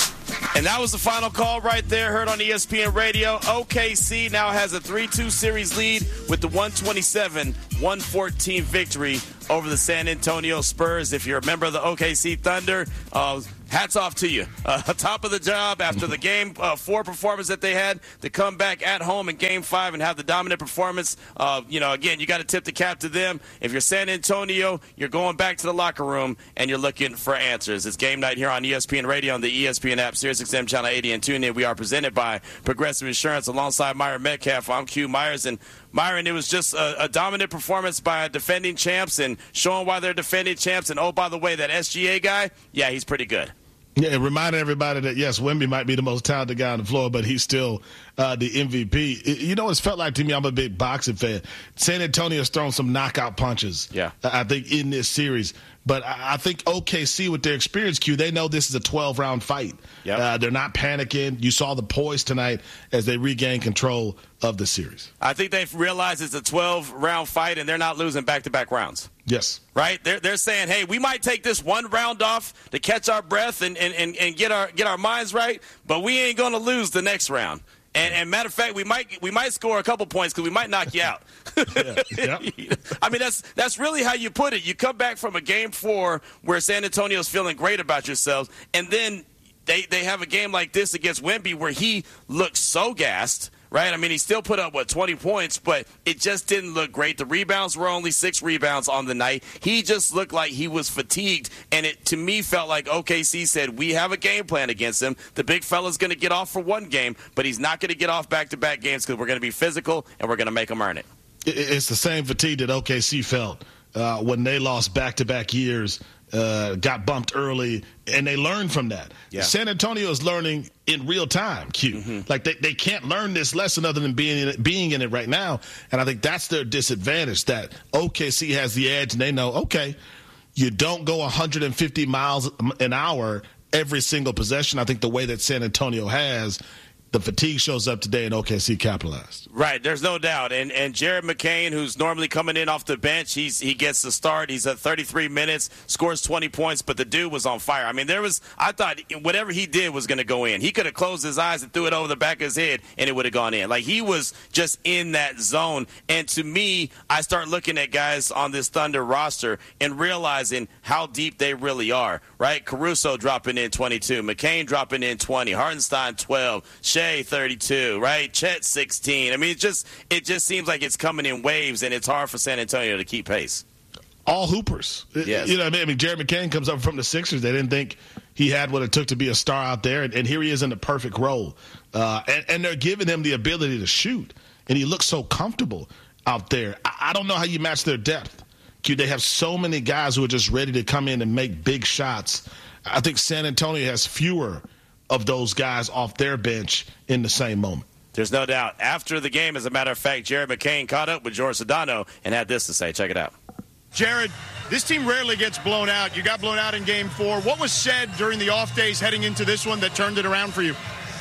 And that was the final call right there, heard on E S P N Radio. O K C now has a three two series lead with the one twenty-seven one fourteen victory over the San Antonio Spurs. If you're a member of the O K C Thunder, uh, hats off to you. Uh, top of the job after the game uh, four performance that they had to come back at home in game five and have the dominant performance. Uh, you know, again, you got to tip the cap to them. If you're San Antonio, you're going back to the locker room and you're looking for answers. It's Game Night here on E S P N Radio on the E S P N app, Sirius X M Channel eighty, and TuneIn. We are presented by Progressive Insurance alongside Myron Metcalf. I'm Q Myers, and Myron, it was just a, a dominant performance by defending champs and showing why they're defending champs. And, oh, by the way, that S G A guy, yeah, he's pretty good. Yeah, it reminded everybody that, yes, Wemby might be the most talented guy on the floor, but he's still uh, the M V P. You know, it's felt like to me, I'm a big boxing fan. San Antonio's thrown some knockout punches, yeah, I think, in this series. But I think O K C, with their experience, Q, they know this is a twelve-round fight. Yep. Uh, they're not panicking. You saw the poise tonight as they regain control of the series. I think they've realized it's a twelve-round fight, and they're not losing back-to-back rounds. Yes. Right? They're they're saying, hey, we might take this one round off to catch our breath and, and, and, and get our get our minds right, but we ain't going to lose the next round. And, and matter of fact, we might we might score a couple points because we might knock you out. yeah. Yep. I mean, that's that's really how you put it. You come back from a game four where San Antonio's feeling great about yourselves, and then they they have a game like this against Wemby where he looks so gassed. Right? I mean, he still put up, what, twenty points, but it just didn't look great. The rebounds were only six rebounds on the night. He just looked like he was fatigued, and it, to me, felt like O K C said, we have a game plan against him. The big fella's going to get off for one game, but he's not going to get off back-to-back games because we're going to be physical, and we're going to make him earn it. It's the same fatigue that O K C felt uh, when they lost back-to-back years, uh, got bumped early, and they learned from that. Yeah. San Antonio is learning in real time, Q. Mm-hmm. Like, they, they can't learn this lesson other than being in it, being in it right now, and I think that's their disadvantage, that O K C has the edge, and they know, okay, you don't go one hundred fifty miles an hour every single possession. I think the way that San Antonio has, the fatigue shows up today, and O K C capitalized. Right, there's no doubt. And and Jared McCain, who's normally coming in off the bench, he's he gets the start. He's at thirty-three minutes, scores twenty points, but the dude was on fire. I mean, there was I thought whatever he did was going to go in. He could have closed his eyes and threw it over the back of his head, and it would have gone in. Like, he was just in that zone. And to me, I start looking at guys on this Thunder roster and realizing how deep they really are, right? Caruso dropping in twenty-two, McCain dropping in twenty, Hartenstein twelve, Shea thirty-two, right? Chet sixteen. I mean, it just it just seems like it's coming in waves, and it's hard for San Antonio to keep pace. All hoopers. Yes. You know what I mean? I mean, Jared McCain comes up from the Sixers. They didn't think he had what it took to be a star out there, and, and here he is in the perfect role. Uh, and, and they're giving him the ability to shoot, and he looks so comfortable out there. I, I don't know how you match their depth. They have so many guys who are just ready to come in and make big shots. I think San Antonio has fewer of those guys off their bench in the same moment. There's no doubt. After the game, as a matter of fact, Jared McCain caught up with George Sedano and had this to say. Check it out. Jared, this team rarely gets blown out. You got blown out in game four. What was said during the off days heading into this one that turned it around for you?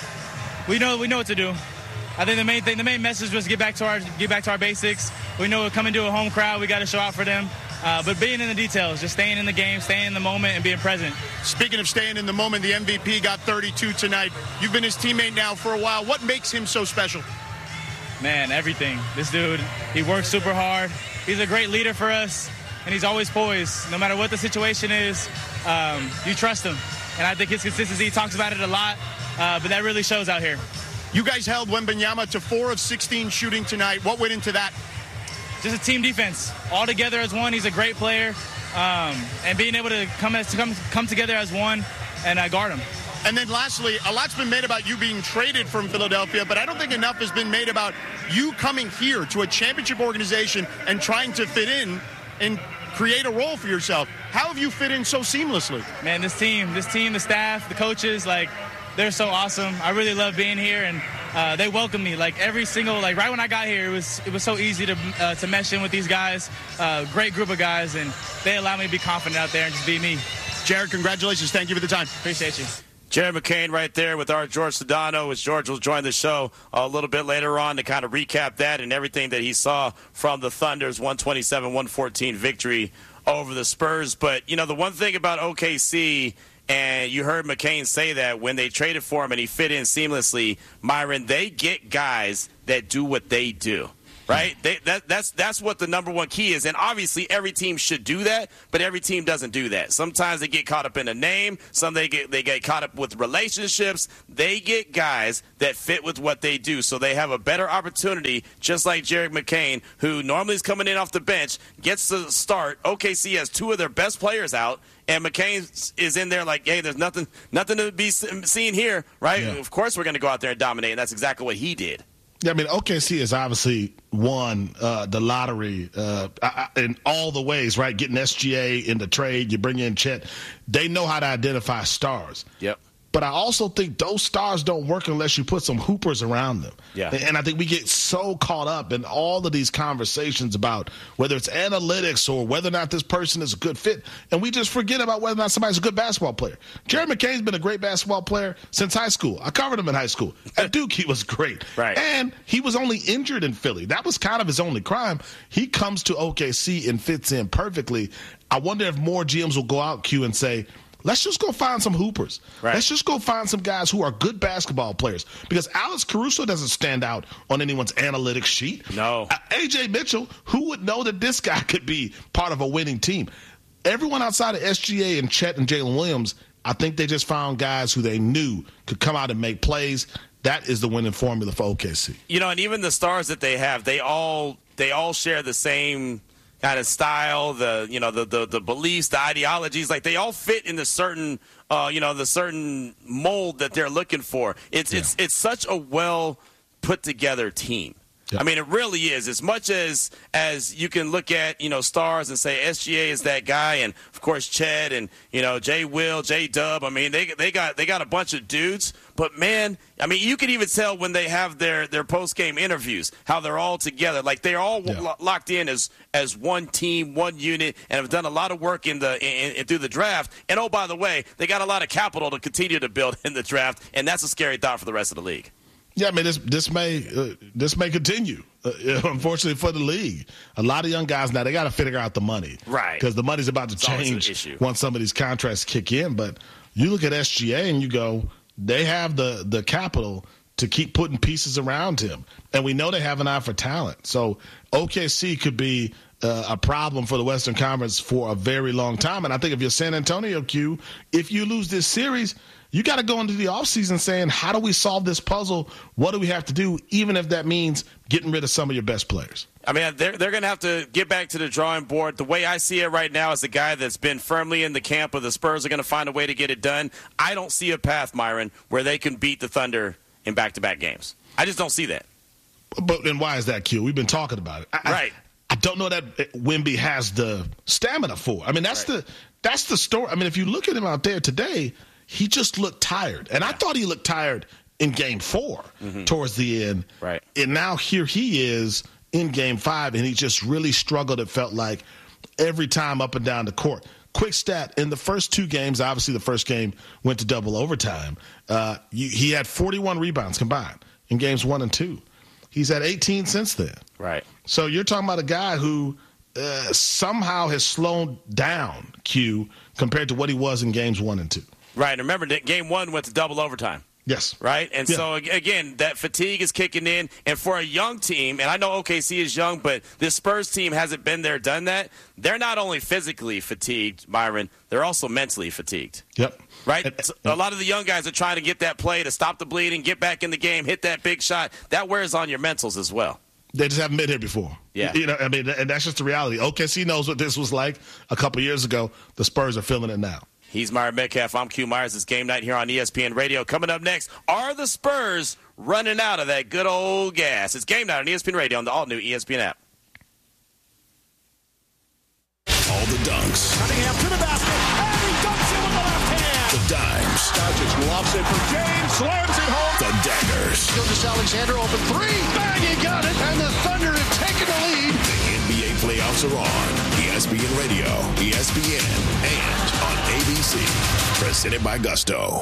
We know we know what to do. I think the main thing, the main message was get back to our get back to our basics. We know we're coming to a home crowd. We got to show out for them. Uh, but being in the details, just staying in the game, staying in the moment, and being present. Speaking of staying in the moment, the M V P got thirty-two tonight. You've been his teammate now for a while. What makes him so special? Man, everything. This dude, he works super hard. He's a great leader for us, and he's always poised. No matter what the situation is, um, you trust him. And I think his consistency, he talks about it a lot, uh, but that really shows out here. You guys held Wembanyama to four of sixteen shooting tonight. What went into that? Just a team defense. All together as one. He's a great player. Um, and being able to come, as, come come together as one and uh, guard him. And then lastly, a lot's been made about you being traded from Philadelphia, but I don't think enough has been made about you coming here to a championship organization and trying to fit in and create a role for yourself. How have you fit in so seamlessly? Man, this team, this team, the staff, the coaches, like, they're so awesome. I really love being here, and uh, they welcomed me. Like every single, like right when I got here, it was it was so easy to uh, to mesh in with these guys. Uh, great group of guys, and they allowed me to be confident out there and just be me. Jared, congratulations. Thank you for the time. Appreciate you. Jared McCain right there with our George Sedano, as George will join the show a little bit later on to kind of recap that and everything that he saw from the Thunder's one twenty-seven one fourteen victory over the Spurs. But, you know, the one thing about O K C, and you heard McCain say that when they traded for him and he fit in seamlessly, Myron, they get guys that do what they do. Right? They, that, that's that's what the number one key is. And obviously every team should do that, but every team doesn't do that. Sometimes they get caught up in a name. Some they get they get caught up with relationships. They get guys that fit with what they do. So they have a better opportunity, just like Jared McCain, who normally is coming in off the bench, gets to start. O K C has two of their best players out, and McCain is in there like, hey, there's nothing nothing to be seen here, right? Yeah. Of course we're going to go out there and dominate, and that's exactly what he did. Yeah, I mean, O K C has obviously won uh, the lottery uh, in all the ways, right? Getting S G A in the trade, you bring in Chet. They know how to identify stars. Yep. But I also think those stars don't work unless you put some hoopers around them. Yeah. And I think we get so caught up in all of these conversations about whether it's analytics or whether or not this person is a good fit, and we just forget about whether or not somebody's a good basketball player. Jared McCain's been a great basketball player since high school. I covered him in high school. At Duke, he was great. Right. And he was only injured in Philly. That was kind of his only crime. He comes to O K C and fits in perfectly. I wonder if more G Ms will go out, Q, and say, let's just go find some hoopers. Right. Let's just go find some guys who are good basketball players. Because Alex Caruso doesn't stand out on anyone's analytics sheet. No. Uh, A J Mitchell, who would know that this guy could be part of a winning team? Everyone outside of S G A and Chet and Jalen Williams, I think they just found guys who they knew could come out and make plays. That is the winning formula for O K C. You know, and even the stars that they have, they all they all share the same kind of style, the you know the, the the beliefs, the ideologies, like they all fit in the certain uh, you know the certain mold that they're looking for. It's yeah. it's it's such a well put together team. Yeah. I mean, it really is. As much as as you can look at, you know, stars and say S G A is that guy, and of course Chet and you know Jay Will, J Dub. I mean, they they got they got a bunch of dudes. But man, I mean, you can even tell when they have their their post game interviews how they're all together, like they're all yeah. lo- locked in as as one team, one unit, and have done a lot of work in the in, in, through the draft. And oh, by the way, they got a lot of capital to continue to build in the draft, and that's a scary thought for the rest of the league. Yeah, I mean, this this may uh, this may continue. Uh, unfortunately for the league, a lot of young guys now, they got to figure out the money, right? Because the money's about to it's change once some of these contracts kick in. But you look at S G A and you go, they have the the capital to keep putting pieces around him, and we know they have an eye for talent. So O K C could be uh, a problem for the Western Conference for a very long time. And I think if you're San Antonio, Q, if you lose this series, you got to go into the offseason saying, how do we solve this puzzle? What do we have to do, even if that means getting rid of some of your best players? I mean, they're, they're going to have to get back to the drawing board. The way I see it right now as a guy that's been firmly in the camp of the Spurs are going to find a way to get it done. I don't see a path, Myron, where they can beat the Thunder in back-to-back games. I just don't see that. But then why is that, Q? We've been talking about it. I, right. I, I don't know that Wemby has the stamina for. I mean, that's right. the that's the story. I mean, if you look at him out there today, he just looked tired. And yeah. I thought he looked tired in game four mm-hmm. towards the end. Right. And now here he is in game five, and he just really struggled, it felt like, every time up and down the court. Quick stat, in the first two games, obviously the first game went to double overtime, uh, you, he had forty-one rebounds combined in games one and two. He's had eighteen since then. Right. So you're talking about a guy who uh, somehow has slowed down, Q, compared to what he was in games one and two. Right. Remember, game one went to double overtime. Yes. Right? And yeah. so, again, that fatigue is kicking in. And for a young team, and I know O K C is young, but this Spurs team hasn't been there, done that. They're not only physically fatigued, Byron, they're also mentally fatigued. Yep. Right? And, so a lot of the young guys are trying to get that play to stop the bleeding, get back in the game, hit that big shot. That wears on your mentals as well. They just haven't been here before. Yeah. You know, I mean, and that's just the reality. O K C knows what this was like a couple years ago. The Spurs are feeling it now. He's Myron Metcalf. I'm Q Myers. It's Game Night here on E S P N Radio. Coming up next, are the Spurs running out of that good old gas? It's Game Night on E S P N Radio on the all-new E S P N app. All the dunks. Cunningham to the basket, and he dunks it with the left hand. The dimes. Doncic lofts it for James, slams it home. The daggers. Gilgeous-Alexander open three. Bang, he got it. And the Thunder have taken the lead. The N B A playoffs are on. E S P N Radio, E S P N, and on A B C. Presented by Gusto.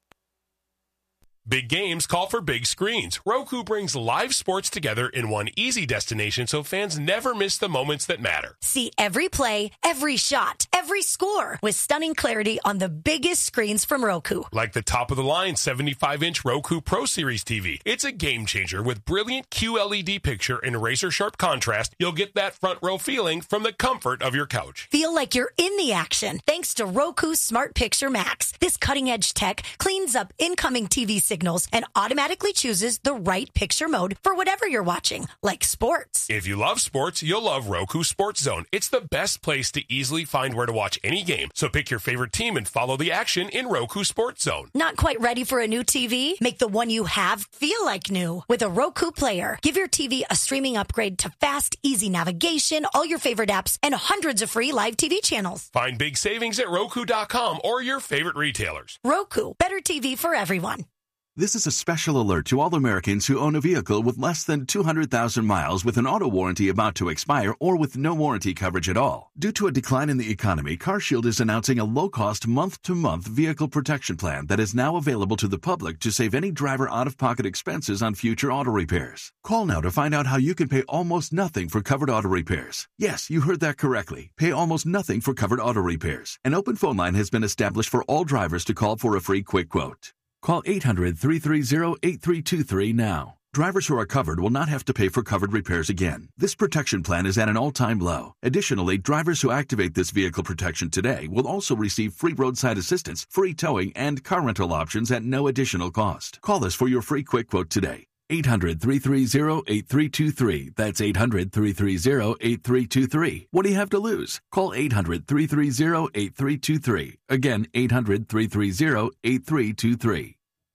Big games call for big screens. Roku brings live sports together in one easy destination so fans never miss the moments that matter. See every play, every shot, every score with stunning clarity on the biggest screens from Roku. Like the top-of-the-line seventy-five inch Roku Pro Series T V. It's a game changer with brilliant Q L E D picture and razor-sharp contrast. You'll get that front row feeling from the comfort of your couch. Feel like you're in the action thanks to Roku Smart Picture Max. This cutting-edge tech cleans up incoming T V signals and automatically chooses the right picture mode for whatever you're watching, like sports. If you love sports, you'll love Roku Sports Zone. It's the best place to easily find where to watch any game. So pick your favorite team and follow the action in Roku Sports Zone. Not quite ready for a new T V? Make the one you have feel like new with a Roku Player. Give your T V a streaming upgrade to fast, easy navigation, all your favorite apps, and hundreds of free live T V channels. Find big savings at Roku dot com or your favorite retailers. Roku, better T V for everyone. This is a special alert to all Americans who own a vehicle with less than two hundred thousand miles with an auto warranty about to expire or with no warranty coverage at all. Due to a decline in the economy, CarShield is announcing a low-cost month-to-month vehicle protection plan that is now available to the public to save any driver out-of-pocket expenses on future auto repairs. Call now to find out how you can pay almost nothing for covered auto repairs. Yes, you heard that correctly. Pay almost nothing for covered auto repairs. An open phone line has been established for all drivers to call for a free quick quote. Call eight hundred, three three zero, eight three two three now. Drivers who are covered will not have to pay for covered repairs again. This protection plan is at an all-time low. Additionally, drivers who activate this vehicle protection today will also receive free roadside assistance, free towing, and car rental options at no additional cost. Call us for your free quick quote today. eight hundred, three three zero, eight three two three. That's eight hundred, three three zero, eight three two three. What do you have to lose? Call eight hundred, three three zero, eight three two three. Again, eight hundred, three three zero, eight three two three.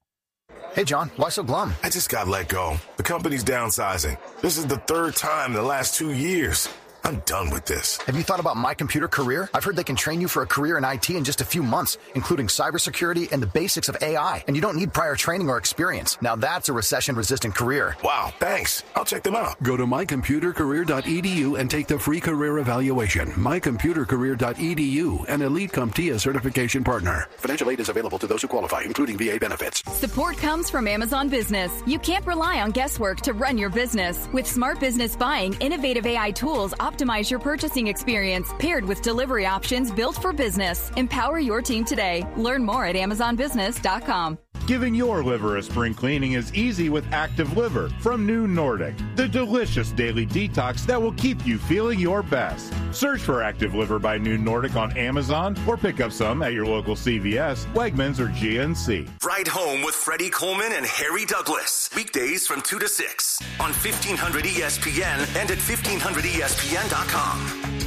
Hey, John, why so glum? I just got let go. The company's downsizing. This is the third time in the last two years. I'm done with this. Have you thought about My Computer Career? I've heard they can train you for a career in I T in just a few months, including cybersecurity and the basics of A I. And you don't need prior training or experience. Now that's a recession-resistant career. Wow, thanks. I'll check them out. Go to my computer career dot e d u and take the free career evaluation. my computer career dot e d u, an Elite CompTIA certification partner. Financial aid is available to those who qualify, including V A benefits. Support comes from Amazon Business. You can't rely on guesswork to run your business. With smart business buying, innovative A I tools optimize your purchasing experience, paired with delivery options built for business. Empower your team today. Learn more at amazon business dot com. Giving your liver a spring cleaning is easy with Active Liver from New Nordic, the delicious daily detox that will keep you feeling your best. Search for Active Liver by New Nordic on Amazon or pick up some at your local C V S, Wegmans, or G N C. Ride Home with Freddie Coleman and Harry Douglas. Weekdays from two to six on fifteen hundred E S P N and at fifteen hundred E S P N dot com.